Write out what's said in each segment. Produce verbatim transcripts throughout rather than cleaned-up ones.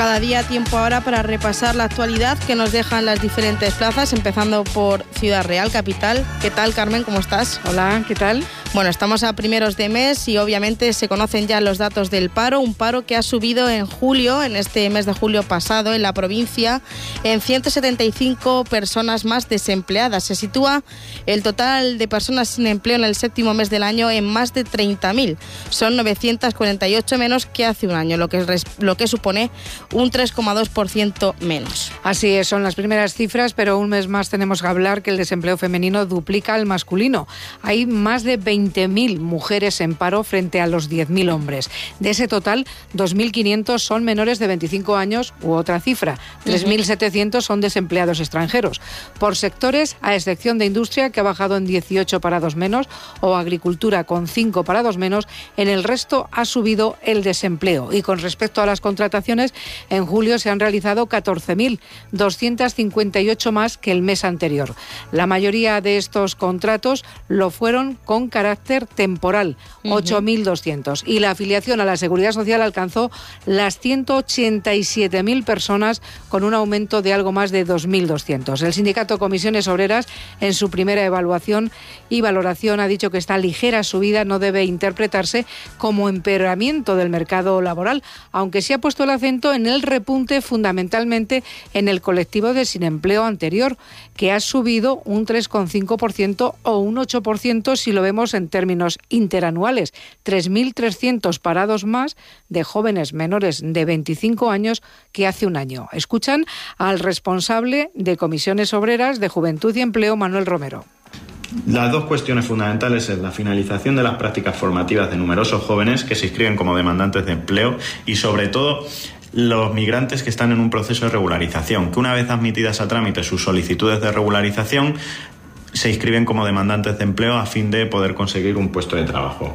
Cada día tiempo ahora para repasar la actualidad que nos dejan las diferentes plazas, empezando por Ciudad Real, capital. ¿Qué tal, Carmen? ¿Cómo estás? Hola, ¿qué tal? Bueno, estamos a primeros de mes y obviamente se conocen ya los datos del paro, un paro que ha subido en julio, en este mes de julio pasado, en la provincia, en ciento setenta y cinco personas más desempleadas. Se sitúa el total de personas sin empleo en el séptimo mes del año en más de treinta mil. Son novecientos cuarenta y ocho menos que hace un año, lo que, es, lo que supone un tres coma dos por ciento menos. Así es, son las primeras cifras, pero un mes más tenemos que hablar que el desempleo femenino duplica al masculino. Hay más de veinte mil mujeres en paro frente a los diez mil hombres. De ese total, dos mil quinientos son menores de veinticinco años u otra cifra. tres mil setecientos son desempleados extranjeros. Por sectores, a excepción de industria, que ha bajado en dieciocho parados menos, o agricultura con cinco parados menos, en el resto ha subido el desempleo. Y con respecto a las contrataciones, en julio se han realizado catorce mil doscientos cincuenta y ocho más que el mes anterior. La mayoría de estos contratos lo fueron con carácter temporal, ocho mil doscientos. Y la afiliación a la Seguridad Social alcanzó las ciento ochenta y siete mil personas, con un aumento de algo más de dos mil doscientos. El sindicato Comisiones Obreras, en su primera evaluación y valoración, ha dicho que esta ligera subida no debe interpretarse como empeoramiento del mercado laboral, aunque sí ha puesto el acento en el repunte fundamentalmente en el colectivo de sin empleo anterior, que ha subido un tres coma cinco por ciento o un ocho por ciento si lo vemos en términos interanuales. tres mil trescientos parados más de jóvenes menores de veinticinco años que hace un año. Escuchan al responsable de Comisiones Obreras de Juventud y Empleo, Manuel Romero. Las dos cuestiones fundamentales es la finalización de las prácticas formativas de numerosos jóvenes que se inscriben como demandantes de empleo y, sobre todo, los migrantes que están en un proceso de regularización, que una vez admitidas a trámite sus solicitudes de regularización, se inscriben como demandantes de empleo a fin de poder conseguir un puesto de trabajo.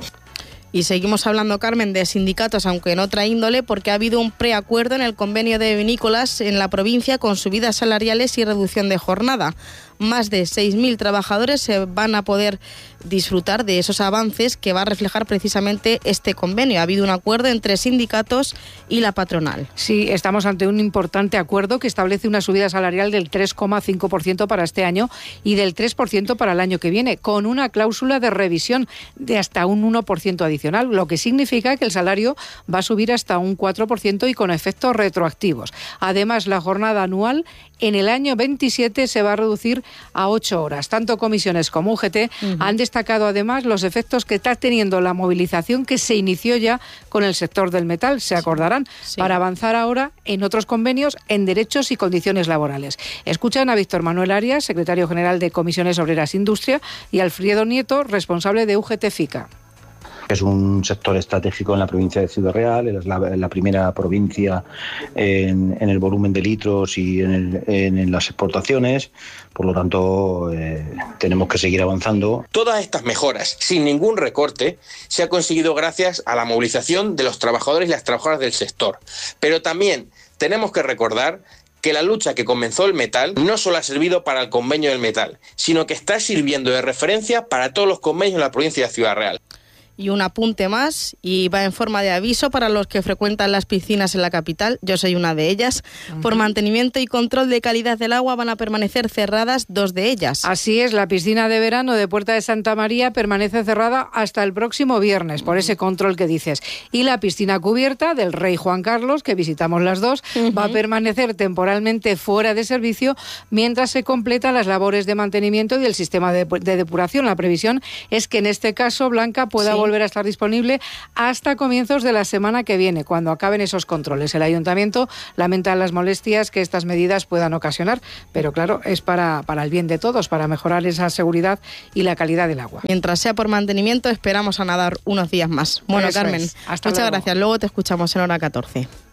Y seguimos hablando, Carmen, de sindicatos, aunque en otra índole, porque ha habido un preacuerdo en el convenio de vinícolas en la provincia con subidas salariales y reducción de jornada. Más de seis mil trabajadores se van a poder disfrutar de esos avances que va a reflejar precisamente este convenio. Ha habido un acuerdo entre sindicatos y la patronal. Sí, estamos ante un importante acuerdo que establece una subida salarial del tres coma cinco por ciento para este año y del tres por ciento para el año que viene, con una cláusula de revisión de hasta un uno por ciento adicional, lo que significa que el salario va a subir hasta un cuatro por ciento y con efectos retroactivos. Además, la jornada anual en el año veintisiete se va a reducir a ocho horas. Tanto comisiones como U G T uh-huh. han destacado además los efectos que está teniendo la movilización que se inició ya con el sector del metal, se acordarán, sí. para avanzar ahora en otros convenios en derechos y condiciones laborales. Escuchan a Víctor Manuel Arias, secretario general de Comisiones Obreras Industria, y Alfredo Nieto, responsable de U G T FICA. Es un sector estratégico en la provincia de Ciudad Real, es la, la primera provincia en, en el volumen de litros y en, el, en, en las exportaciones, por lo tanto eh, tenemos que seguir avanzando. Todas estas mejoras, sin ningún recorte, se ha conseguido gracias a la movilización de los trabajadores y las trabajadoras del sector. Pero también tenemos que recordar que la lucha que comenzó el metal no solo ha servido para el convenio del metal, sino que está sirviendo de referencia para todos los convenios en la provincia de Ciudad Real. Y un apunte más, y va en forma de aviso para los que frecuentan las piscinas en la capital, yo soy una de ellas. Uh-huh. Por mantenimiento y control de calidad del agua van a permanecer cerradas dos de ellas. Así es, la piscina de verano de Puerta de Santa María permanece cerrada hasta el próximo viernes, por ese control que dices. Y la piscina cubierta del Rey Juan Carlos, que visitamos las dos, uh-huh. va a permanecer temporalmente fuera de servicio mientras se completan las labores de mantenimiento y el sistema de, de depuración. La previsión es que en este caso Blanca pueda sí. volver volver a estar disponible hasta comienzos de la semana que viene, cuando acaben esos controles. El Ayuntamiento lamenta las molestias que estas medidas puedan ocasionar, pero claro, es para, para el bien de todos, para mejorar esa seguridad y la calidad del agua. Mientras sea por mantenimiento, esperamos a nadar unos días más. Bueno, Eso Carmen, es. Hasta muchas luego. gracias. Luego te escuchamos en hora catorce.